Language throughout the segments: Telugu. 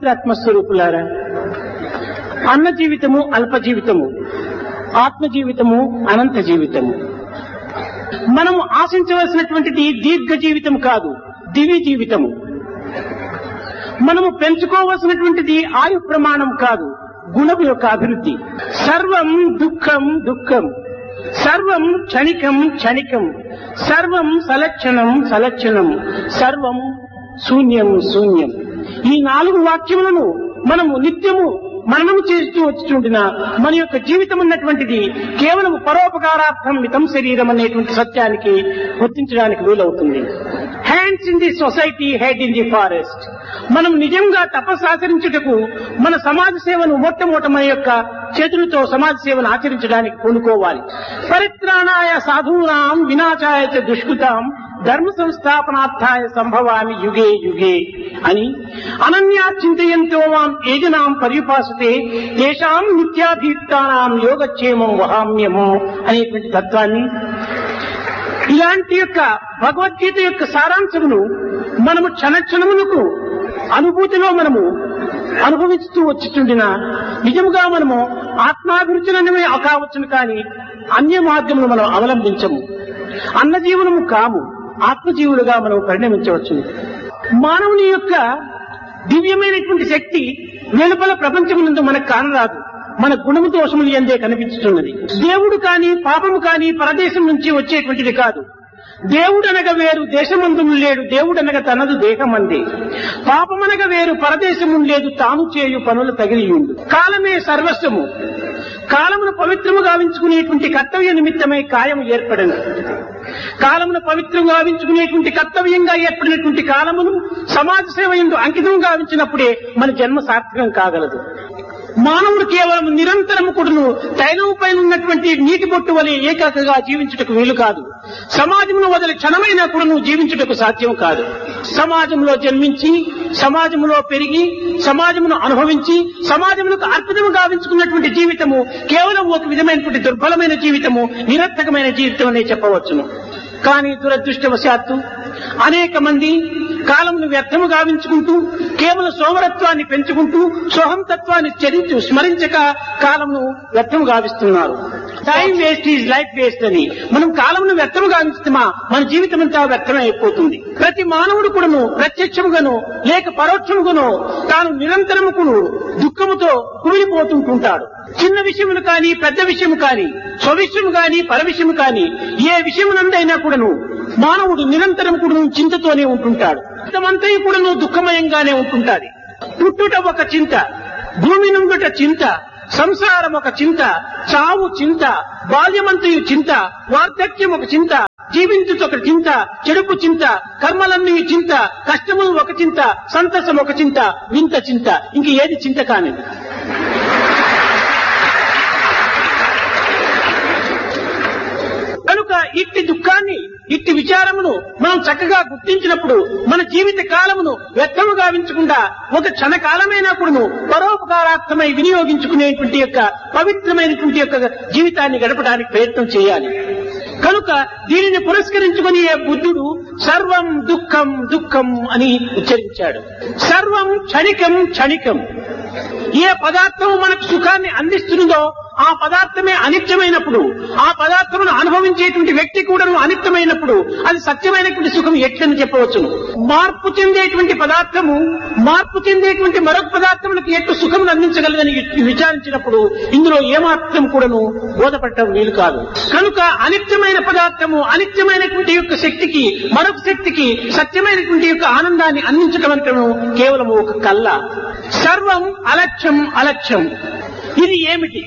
పవిత్రాత్మ స్వరూపులారా, అన్న జీవితము అల్ప జీవితము, ఆత్మ జీవితము అనంత జీవితము. మనము ఆశించవలసినటువంటిది దీర్ఘ జీవితం కాదు, దివ్య జీవితము. మనము పెంచుకోవలసినటువంటిది ఆయు ప్రమాణం కాదు, గుణము యొక్క అభివృద్ధి. సర్వం దుఃఖం దుఃఖం, సర్వం క్షణికం క్షణికం, సర్వం సలక్షణం సలక్షణం, సర్వం శూన్యం శూన్యం. ఈ 4 వాక్యములను మనము నిత్యము మనము చేస్తూ వచ్చుచుండిన మన యొక్క జీవితం ఉన్నటువంటిది కేవలం పరోపకారార్థం మితం శరీరం అనేటువంటి సత్యానికి గుర్తించడానికి వీలవుతుంది. Hands in the society, head in the forest. మనం నిజంగా తపస్సాచరించుటకు మన సమాజ సేవను మొట్టమొదట మన యొక్క చేతులతో సమాజ సేవను ఆచరించడానికి పూనుకోవాలి. పరిత్రాణాయ సాధూనాం వినాశాయ చ దుష్కృతాం ధర్మ సంస్థాపనార్థాయ సంభవామి యుగే యుగే అని అనన్యా చింతయంతో మాం ఏజనాం పర్యుపాసతే తేషాం నిత్యాభీప్తానాం యోగక్షేమం వహామ్యము అనేటువంటి తత్వాన్ని, ఇలాంటి యొక్క భగవద్గీత యొక్క సారాంశమును మనము క్షణక్షణములకు అనుభూతిలో మనము అనుభవిస్తూ వచ్చుచుండిన నిజముగా మనము ఆత్మాభిరుచులనే కావచ్చును, కానీ అన్య మార్గమును మనం అవలంబించము. అన్న జీవనము కాము, ఆత్మజీవులుగా మనం పరిణమించవచ్చు. మానవుని యొక్క దివ్యమైనటువంటి శక్తి వెలుపల ప్రపంచమునందు మనకు కానరాదు, మన గుణము దోషములు ఎందే కనిపించుతున్నది. దేవుడు కాని పాపము కాని పరదేశం నుంచి వచ్చేటువంటిది కాదు. దేవుడనగా వేరు దేశమందుము లేడు, దేవుడనగా తనదు దేహమందే. పాపమనగా వేరు పరదేశము లేదు, తాను చేయు పనులు తగిలియుండు. కాలమే సర్వస్వము. కాలమును పవిత్రము గావించుకునేటువంటి కర్తవ్య నిమిత్తమై కాయము ఏర్పడింది. కాలమును పవిత్రం గావించుకునేటువంటి కర్తవ్యంగా ఏర్పడినటువంటి కాలమును సమాజ సేవ యందు అంకితం గావించినప్పుడే మన జన్మ సార్థకం కాగలదు. మానవుడు కేవలం నిరంతరము కూడాను తైలము పైన ఉన్నటువంటి నీటి బొట్టు వలె ఏకాకగా జీవించుటకు వీలు కాదు. సమాజమును వదిలి క్షణమైనా కూడాను జీవించుటకు సాధ్యం కాదు. సమాజంలో జన్మించి, సమాజంలో పెరిగి, సమాజమును అనుభవించి, సమాజములకు అర్పితము గావించుకున్నటువంటి జీవితము కేవలం ఒక విధమైనటువంటి దుర్బలమైన జీవితము, నిరర్థకమైన జీవితం అనే చెప్పవచ్చును. కానీ దురదృష్టవశాత్తు అనేక మంది కాలమును వ్యర్థము గావించుకుంటూ కేవలం సోమరత్వాన్ని పెంచుకుంటూ సోహంతత్వాన్ని స్మరించక కాలమును వ్యర్థము గావిస్తున్నారు. Time waste is life waste అని మనం కాలమును వ్యర్థము గావిస్తామా, మన జీవితం అంతా వ్యర్థమే అయిపోతుంది. ప్రతి మానవుడు కూడాను ప్రత్యక్షముగాను లేక పరోక్షముగాను తాను నిరంతరము కూడా దుఃఖముతో కుమిలిపోతుంటుంటాడు. చిన్న విషయములు కానీ పెద్ద విషయము కానీ, స్వవిషయము కానీ పరవిషయము కానీ, ఏ విషయమునందైనా కూడాను మానవుడు నిరంతరం కూడా చింతతోనే ఉంటుంటాడు. అంతమంతయు కూడాను దుఃఖమయంగానే ఉంటుంటాది. పుట్టుట ఒక చింత, భూమి నుండుట చింత, సంసారం ఒక చింత, చావు చింత, బాల్యమంతయు చింత, వార్ధక్యం ఒక చింత, జీవించుట ఒక చింత, చెడుపు చింత, కర్మలన్నీ చింత, కష్టములు ఒక చింత, సంతసం ఒక చింత, వింత చింత, ఇంక ఏది చింత కాని. కనుక ఇట్టి దుఃఖాన్ని, ఇట్టి విచారమును మనం చక్కగా గుర్తించినప్పుడు మన జీవిత కాలమును వ్యర్థము గావించకుండా ఒక క్షణకాలమైనా కూడాను పరోపకారార్థమై వినియోగించుకునేటువంటి యొక్క పవిత్రమైనటువంటి యొక్క జీవితాన్ని గడపడానికి ప్రయత్నం చేయాలి. కనుక దీనిని పురస్కరించుకుని బుద్ధుడు సర్వం దుఃఖం దుఃఖం అని ఉచ్చరించాడు. సర్వం క్షణికం క్షణికం. ఏ పదార్థము మనకు సుఖాన్ని అందిస్తున్నదో ఆ పదార్థమే అనిత్యమైనప్పుడు, ఆ పదార్థమును అనుభవించేటువంటి వ్యక్తి కూడా అనిత్యమైనప్పుడు అది సత్యమైనటువంటి సుఖం ఎట్లని చెప్పవచ్చును. మార్పు చెందేటువంటి పదార్థము మార్పు చెందేటువంటి మరొక పదార్థములకు ఎట్లు సుఖమును అందించగలదని విచారించినప్పుడు ఇందులో ఏమాత్రం కూడాను బోధపడటం వీలు కాదు. కనుక అనిత్యమైన పదార్థము అనిత్యమైనటువంటి యొక్క శక్తికి మరొక శక్తికి సత్యమైనటువంటి యొక్క ఆనందాన్ని అందించడం అంటే కేవలం ఒక కళ్ళ. సర్వం అలక్ష్యం అలక్ష్యం. ఇది ఏమిటి?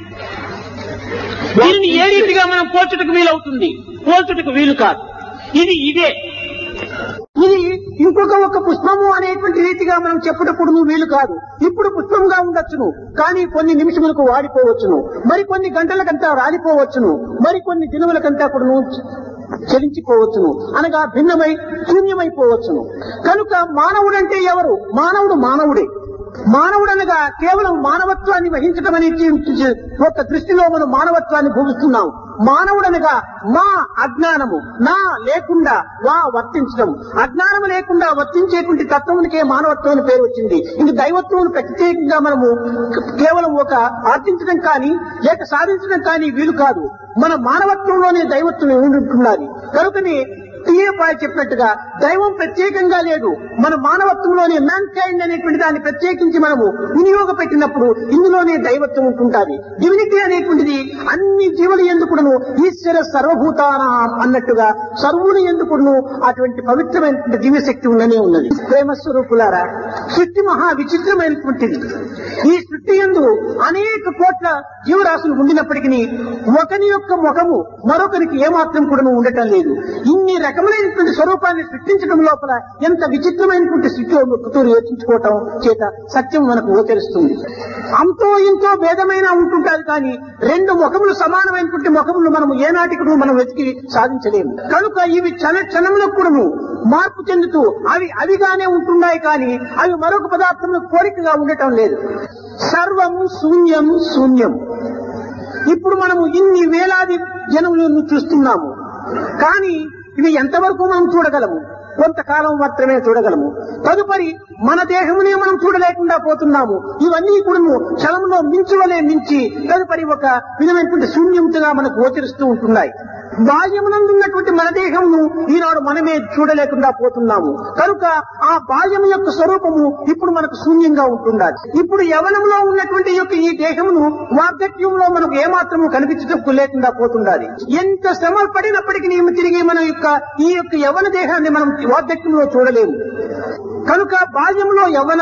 దీన్ని ఏ రీతిగా మనం పోల్చుటకు వీలవుతుంది? పోల్చుటకు వీలు కాదు. ఇది ఇదే. ఇది ఇంకొక ఒక పుష్పము అనేటువంటి రీతిగా మనం చెప్పుటప్పుడు వీలు కాదు. ఇప్పుడు పుష్పంగా ఉండొచ్చును, కానీ కొన్ని నిమిషములకు వాడిపోవచ్చును, మరికొన్ని గంటలకంతా రాలిపోవచ్చును, మరికొన్ని దినములకంతా కూడా చలించిపోవచ్చును, అనగా భిన్నమై శూన్యమైపోవచ్చును. కనుక మానవుడంటే ఎవరు? మానవుడు మానవుడే. మానవుడనగా కేవలం మానవత్వాన్ని వహించడం అనేది ఒక దృష్టిలో మనం మానవత్వాన్ని భూమిస్తున్నాం. మానవుడనగా మా అజ్ఞానము, నా లేకుండా వా వర్తించడం, అజ్ఞానము లేకుండా వర్తించేటువంటి తత్వమునికే మానవత్వం అని పేరు వచ్చింది. ఇంక దైవత్వం ప్రత్యేకంగా మనము కేవలం ఒక ఆర్జించడం కానీ లేక సాధించడం కానీ వీలు కాదు. మన మానవత్వంలోనే దైవత్వం ఉంటున్నది. కనుకనే టీఏపాయ్ చెప్పినట్టుగా దైవం ప్రత్యేకంగా లేదు, మన మానవత్వంలోనే మ్యాన్ కైండ్ అనేటువంటి దాన్ని ప్రత్యేకించి మనము వినియోగపెట్టినప్పుడు ఇందులోనే దైవత్వం ఉంటుంటుంది. డివినిటీ అనేటువంటిది అన్ని జీవుల ఎందుకును ఈశ్వర సర్వభూతానాం అన్నట్టుగా సర్వుని ఎందుకును అటువంటి పవిత్రమైనటువంటి దివ్యశక్తి ఉండనే ఉన్నది. ప్రేమ స్వరూపులారా, సృష్టి మహా విచిత్రమైనటువంటిది. ఈ సృష్టి యందు అనేక కోట్ల జీవరాశులు ఉండినప్పటికీ ఒకని యొక్క ముఖము మరొకరికి ఏమాత్రం కూడా ఉండటం లేదు. ఇన్ని రకములైనటువంటి స్వరూపాన్ని సృష్టించడం లోపల ఎంత విచిత్రమైనటువంటి సృష్టి యోచించుకోవటం చేత సత్యం మనకు గోచరిస్తుంది. అంతో ఇంతో భేదమైన ఉంటుంటారు కానీ రెండు ముఖములు సమానమైనటువంటి ముఖములు మనము ఏనాటికి మనం వెతికి సాధించలేము. కనుక ఇవి క్షణంలో కూడా మార్పు చెందుతూ అవిగానే ఉంటున్నాయి కానీ అవి మరొక పదార్థంలో కోరికగా ఉండటం లేదు. సర్వం శూన్యం శూన్యం. ఇప్పుడు మనము ఇన్ని వేలాది జనములను చూస్తున్నాము కానీ ఇవి ఎంతవరకు మనం చూడగలము? కొంతకాలం మాత్రమే చూడగలము. తదుపరి మన దేహమునే మనం చూడలేకుండా పోతున్నాము. ఇవన్నీ కూడా క్షణంలో మించువలే మించి తదుపరి ఒక విధమైనటువంటి శూన్యంగా మనకు గోచరిస్తూ ఉంటున్నాయి. బాహ్యమునందున్నటువంటి మన దేహమును ఈనాడు మనమే చూడలేకుండా పోతున్నాము. కనుక ఆ బాహ్యము యొక్క స్వరూపము ఇప్పుడు మనకు శూన్యంగా ఉంటున్నది. ఇప్పుడు యవనంలో ఉన్నటువంటి యొక్క ఈ దేహమును వార్ధక్యంలో మనకు ఏమాత్రము కనిపించడం లేకుండా పోతున్నది. ఎంత శ్రమ పడినప్పటికీ తిరిగి మన యొక్క ఈ యొక్క యవన దేహాన్ని మనం వార్ధక్యంలో చూడలేము. కనుక బాల్యంలో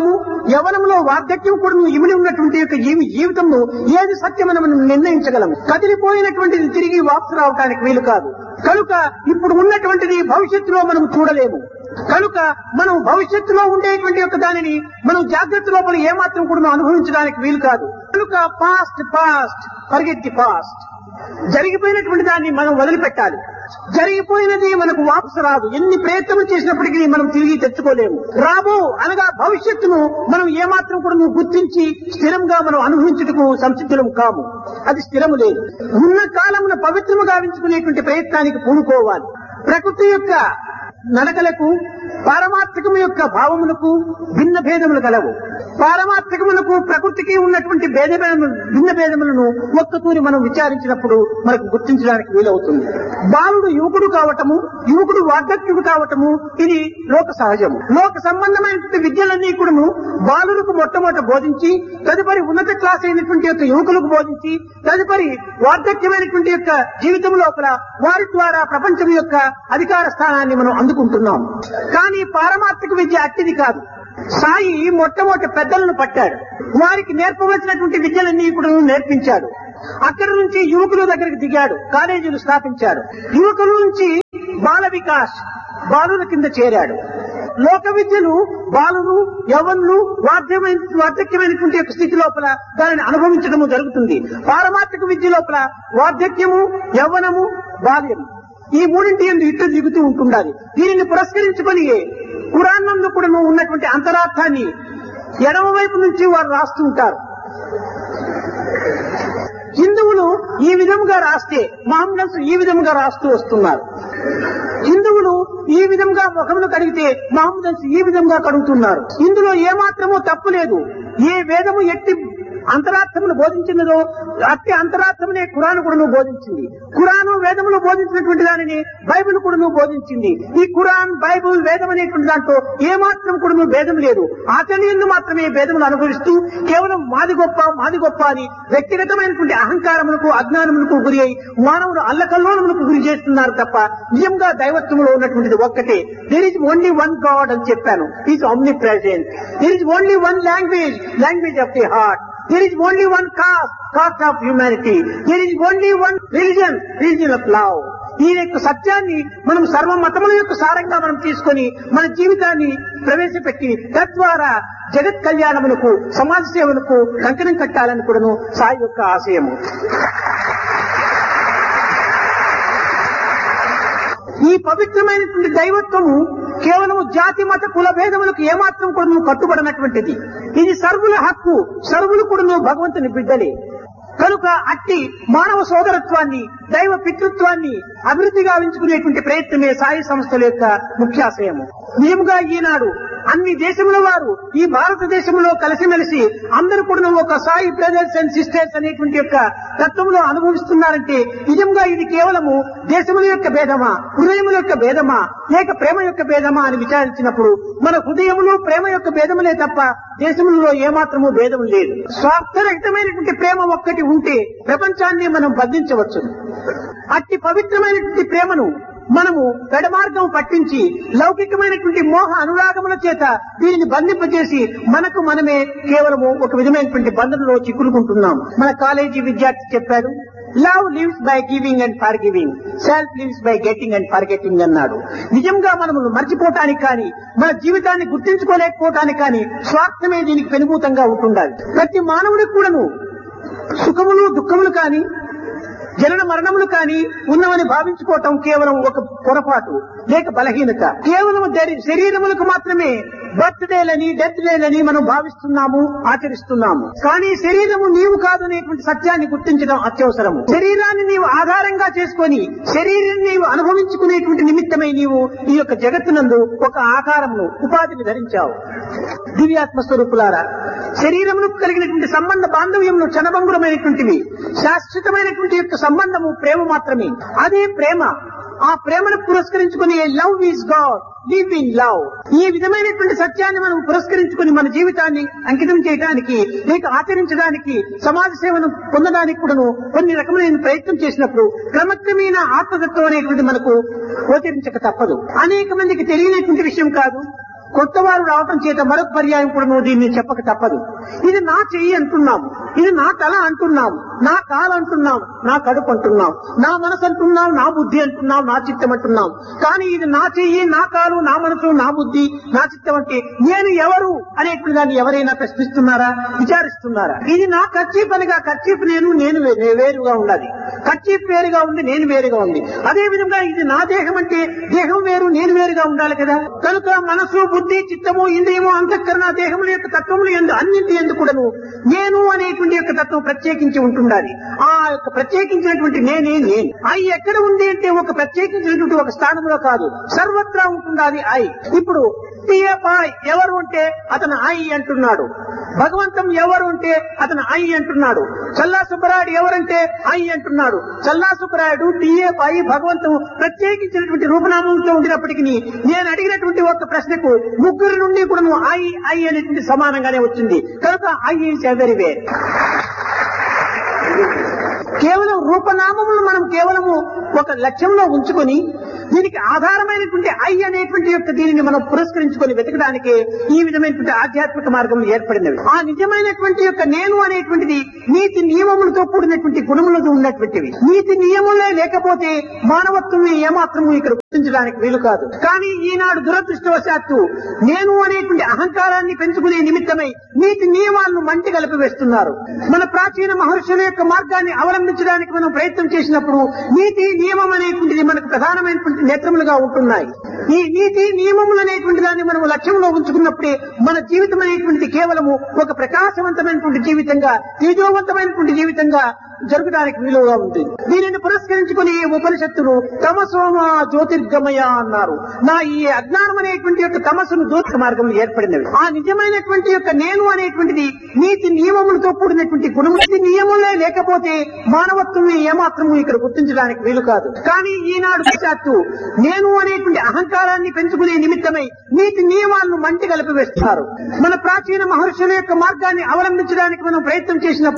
యవనంలో వార్ధక్యం కూడా ఇమిడి ఉన్నటువంటి యొక్క జీవితంలో ఏది సత్యమని మనం నిర్ణయించగలము. కదిలిపోయినటువంటిది తిరిగి వాపసు రావడానికి వీలు కాదు. కనుక ఇప్పుడు ఉన్నటువంటిది భవిష్యత్తులో మనం చూడలేము. కనుక మనం భవిష్యత్తులో ఉండేటువంటి యొక్క దానిని మనం జాగ్రత్త లోపల ఏమాత్రం కూడా అనుభవించడానికి వీలు కాదు. కనుక పాస్ట్ ఫర్గెట్ ది పాస్ట్. జరిగిపోయినటువంటి దాన్ని మనం వదిలిపెట్టాలి. జరిగిపోయినది మనకు వాపసు రాదు. ఎన్ని ప్రయత్నం చేసినప్పటికీ మనం తిరిగి తెచ్చుకోలేము. రాబో అనగా భవిష్యత్తును మనం ఏమాత్రం కూడా గుర్తించి స్థిరంగా మనం అనుభవించుటకు సంసిద్ధులం కాము. అది స్థిరము లేదు. ఉన్న కాలమున పవిత్రము గావించుకునేటువంటి ప్రయత్నానికి పూనుకోవాలి. ప్రకృతి యొక్క నడకలకు పారమార్థికము యొక్క భావములకు భిన్న భేదములు కలవు. పారమార్థికములకు ప్రకృతికి ఉన్నటువంటి భిన్న భేదములను ఒక్కతూరి మనం విచారించినప్పుడు మనకు గుర్తించడానికి వీలవుతుంది. బాలుడు యువకుడు కావటము, యువకుడు వార్ధక్యుడు కావటము ఇది లోక సహజము. లోక సంబంధమైనటువంటి విద్యలన్నీ కూడా బాలులకు మొట్టమొదట బోధించి తదుపరి ఉన్నత క్లాస్ అయినటువంటి యొక్క యువకులకు బోధించి తదుపరి వార్ధక్యమైనటువంటి యొక్క జీవితం లోపల వారి ద్వారా ప్రపంచం యొక్క అధికార స్థానాన్ని మనం అందుకుంటున్నాం. కానీ పారమార్థిక విద్య అట్టిది కాదు. సాయి మొట్టమొదటి పెద్దలను పట్టాడు. వారికి నేర్పవలసినటువంటి విద్యలన్నీ ఇప్పుడు నేర్పించాడు. అక్కడి నుంచి యువకుల దగ్గరికి దిగాడు, కాలేజీలు స్థాపించాడు. యువకుల నుంచి బాల వికాస్ బాలుల కింద చేరాడు. లోక విద్యలు బాలులు యవ్వనులు వార్ధక్యమైనటువంటి యొక్క స్థితి లోపల దానిని అనుభవించడము జరుగుతుంది. పారమార్థిక విద్య లోపల వార్ధక్యము, యవ్వనము, బాల్యము ఈ మూడింటి ఇట్టు దిగుతూ ఉంటుండాలి. దీనిని పురస్కరించుకొని ఖురాన్ నందు కూడా ఉన్నటువంటి అంతరార్థాన్ని ఎడమ వైపు నుంచి వారు రాస్తూ ఉంటారు. హిందువులు ఈ విధంగా రాస్తే మహమ్మద్ ఈ విధంగా రాస్తూ వస్తున్నారు. హిందువులు ఈ విధంగా ముఖమును కడిగితే మహమ్మద్ ఈ విధంగా కడుగుతున్నారు. ఇందులో ఏమాత్రమూ తప్పు లేదు. ఏ వేదము ఎట్టి అంతరార్థమును బోధించినదో అట్టి అంతరార్థమునే ఖురాన్ కూడా బోధించింది. ఖురాను వేదములు బోధించినటువంటి దానిని బైబిల్ కూడా బోధించింది. ఈ ఖురాన్ బైబిల్ వేదం అనేటువంటి దాంట్లో ఏమాత్రం కూడా భేదం లేదు. ఆచరణీయులు మాత్రమే భేదములు అనుభవిస్తూ కేవలం మాది గొప్ప అని వ్యక్తిగతమైనటువంటి అహంకారములకు అజ్ఞానములకు గురి అయి మానవుడు అల్లకల్లోనములకు గురి చేస్తున్నారు తప్ప నిజంగా దైవత్వంలో ఉన్నటువంటిది ఒక్కటే. There is only one God అని చెప్పాను. Is omni present. There is only one language of the heart. There is only one caste of humanity. There is only one religion of love. ఈ యొక్క సత్యాన్ని మనం సర్వ మతముల యొక్క సారంగా మనం తీసుకొని మన జీవితాన్ని ప్రవేశపెట్టి తద్వారా జగత్ కళ్యాణమునకు సమాజ సేవలకు కంకణం కట్టాలని కూడాను సాయి యొక్క ఆశయము. ఈ పవిత్రమైనటువంటి దైవత్వము కేవలం జాతి మత కుల భేదములకు ఏమాత్రం కూడా నువ్వు కట్టుబడినటువంటిది. ఇది సర్వుల హక్కు, సర్వులు కూడా నువ్వు భగవంతుని బిడ్డలే. కనుక అట్టి మానవ సోదరత్వాన్ని, దైవ పితృత్వాన్ని అభివృద్ధి గావించుకునేటువంటి ప్రయత్నమే సాయి సంస్థల యొక్క ముఖ్యాశయము. నిజంగా ఈనాడు అన్ని దేశముల వారు ఈ భారతదేశంలో కలిసిమెలిసి అందరూ కూడా ఒక సాయి బ్రదర్స్ అండ్ సిస్టర్స్ అనేటువంటి యొక్క తత్వంలో అనుభవిస్తున్నారంటే నిజంగా ఇది కేవలము దేశముల యొక్క భేదమా, హృదయముల యొక్క భేదమా, లేక ప్రేమ యొక్క భేదమా అని విచారించినప్పుడు మన హృదయములు ప్రేమ యొక్క భేదములే తప్ప దేశములలో ఏమాత్రము భేదం లేదు. స్వార్థరహితమైనటువంటి ప్రేమ ఒక్కటి ఉంటే ప్రపంచాన్ని మనం బంధించవచ్చు. అట్టి పవిత్రమైనటువంటి ప్రేమను మనము పెడమార్గం పట్టించి లౌకికమైనటువంటి మోహ అనురాగముల చేత దీనిని బంధింపజేసి మనకు మనమే కేవలము ఒక విధమైనటువంటి బంధంలో చిక్కులుకుంటున్నాం. మన కాలేజీ విద్యార్థి చెప్పాడు, love lives by giving and for giving, self lives by getting and for getting అన్నాడు. నిజంగా మనము మర్చిపోవటానికి కానీ, మన జీవితాన్ని గుర్తించుకోలేకపోవటానికి కానీ స్వార్థమే దీనికి పెనుభూతంగా ఉంటుండాలి. ప్రతి మానవుడికి కూడాను సుఖములు దుఃఖములు కానీ, జనన మరణములు కానీ ఉన్నవని భావించుకోవటం కేవలం ఒక పొరపాటు లేక బలహీనత. కేవలం శరీరములకు మాత్రమే బర్త్డేలని డెత్ డేలని మనం భావిస్తున్నాము, ఆచరిస్తున్నాము. కానీ శరీరము నీవు కాదు అనేటువంటి సత్యాన్ని గుర్తించడం అత్యవసరము. శరీరాన్ని నీవు ఆధారంగా చేసుకొని శరీరాన్ని నీవు అనుభవించుకునేటువంటి నిమిత్తమై నీవు ఈ యొక్క జగత్తునందు ఒక ఆకారమును, ఉపాధిని ధరించావు. దివ్యాత్మ స్వరూపులారా, శరీరమును కలిగినటువంటి సంబంధ బాంధవ్యములు క్షణభంగురమైనటువంటివి. శాశ్వతమైనటువంటి యొక్క సంబంధము ప్రేమ మాత్రమే. అదే ప్రేమ. ఆ ప్రేమను పురస్కరించుకుని love is God, live in love, ఈ విధమైనటువంటి సత్యాన్ని మనం పురస్కరించుకుని మన జీవితాన్ని అంకితం చేయడానికి లేక ఆచరించడానికి, సమాజ సేవను పొందడానికి కూడా కొన్ని రకమైన ప్రయత్నం చేసినప్పుడు క్రమక్రమేణ ఆత్మతత్వం అనేటువంటి మనకు గోచరించక తప్పదు. అనేక మందికి తెలియనటువంటి విషయం కాదు. కొత్త వారు రావటం చేత మరొక పర్యాయం కూడా నువ్వు దీన్ని చెప్పక తప్పదు. ఇది నా చెయ్యి అంటున్నాం, ఇది నా తల అంటున్నాం, నా కాలు అంటున్నాం, నా కడుపు అంటున్నాం, నా మనసు అంటున్నాం, నా బుద్ధి అంటున్నాం, నా చిత్తం అంటున్నాం. కానీ ఇది నా చెయ్యి, నా కాలు, నా మనసు, నా బుద్ధి, నా చిత్తం అంటే నేను ఎవరు అనేటువంటి దాన్ని ఎవరైనా ప్రశ్నిస్తున్నారా, విచారిస్తున్నారా? ఇది నా కర్చీఫ్ అనగా కర్చీఫ్ నేను వేరుగా ఉండాలి, కర్చీఫ్ వేరుగా ఉంది, నేను వేరుగా ఉంది. అదే విధంగా ఇది నా దేహం అంటే దేహం వేరు, నేను వేరుగా ఉండాలి కదా. కనుక మనసు, బుద్ధి, చిత్తము, ఇంద్రియము, అంతఃకరణ, దేహముల యొక్క తత్వములు ఎందు అన్నింటి ఎందు కూడాను నేను అనేటువంటి యొక్క తత్వం ప్రత్యేకించి ఉంటుండాలి. ఆ యొక్క ప్రత్యేకించినటువంటి నేనే నేను. ఐ ఎక్కడ ఉంది అంటే ఒక ప్రత్యేకించినటువంటి ఒక స్థానంలో కాదు, సర్వత్రా ఉంటుండాలి ఐ. ఇప్పుడు టిఎఫ్ఐ ఎవరు అంటే అతను ఐ అంటున్నాడు. భగవంతం ఎవరు అంటే అతను ఐ అంటున్నాడు. చల్లా సుబ్బరాయుడు ఎవరంటే ఐ అంటున్నాడు. చల్లా సుబ్బరాయుడు, టిఎఫ్ఐ, భగవంతం ప్రత్యేకించినటువంటి రూపనామంతో ఉండినప్పటికీ నేను అడిగినటువంటి ఒక ప్రశ్నకు ముగ్గురు నుండి కూడా నువ్వు ఐ ఐ అనేటువంటి సమానంగానే వచ్చింది. కనుక ఐ ఈజ్ ఎవరీవేర్. కేవలం రూపనామములు మనం కేవలము ఒక లక్ష్యంలో ఉంచుకొని దీనికి ఆధారమైనటువంటి ఐ అనేటువంటి యొక్క దీనిని మనం పురస్కరించుకొని వెతకడానికి ఈ విధమైనటువంటి ఆధ్యాత్మిక మార్గములు ఏర్పడినవి. ఆ నిజమైనటువంటి యొక్క నేను అనేటువంటిది నీతి నియమములతో కూడినటువంటి గుణములతో ఉన్నటువంటివి. నీతి నియములే లేకపోతే మానవత్వం ఏమాత్రము ఇక్కడ గుర్తించడానికి వీలు కాదు. కానీ ఈనాడు దురదృష్టవశాత్తు నేను అనేటువంటి అహంకారాన్ని పెంచుకునే నిమిత్తమై నీతి నియమాలను మంటి కలిపివేస్తున్నారు. మన ప్రాచీన మహర్షుల యొక్క మార్గాన్ని అవలంబించడానికి మనం ప్రయత్నం చేసినప్పుడు నీతి నియమం అనేటువంటిది మనకు ప్రధానమైనటువంటి నేత్రములుగా ఉంటున్నాయి. ఈ నీతి నియమములు అనేటువంటి దాన్ని మనం లక్ష్యంలో ఉంచుకున్నప్పుడే మన జీవితం అనేటువంటిది కేవలము ఒక ప్రకాశవంతమైనటువంటి జీవితంగా, తేజోవంతమైనటువంటి జీవితంగా జరగడానికి వీలుగా ఉంటుంది. దీనిని పురస్కరించుకుని ఉపనిషత్తులు తమసోమ జ్యోతిర్గమయ అన్నారు. నా ఈ అజ్ఞానం అనేటువంటి యొక్క తమస్సును జ్యోతిక మార్గంలో ఏర్పడినవి. ఆ నిజమైనటువంటి యొక్క నేను అనేటువంటిది నీతి నియమములతో కూడినటువంటి గుణములు. నియములే లేకపోతే మానవత్వం ఏమాత్రము ఇక్కడ గుర్తించడానికి వీలు కాదు. కానీ ఈనాడు సాక్షాత్తు నేను అనేటువంటి అహంకారాన్ని పెంచుకునే నిమిత్తమై నీతి నియమాలను మంటి కలిపివేస్తున్నారు. మన ప్రాచీన మహర్షుల యొక్క మార్గాన్ని అవలంబించడానికి మనం ప్రయత్నం చేసినప్పుడు